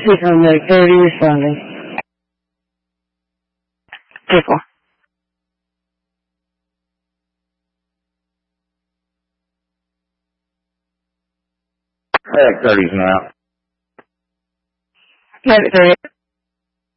Speaker on the 30 responding. People. Private 30's now. Private 30.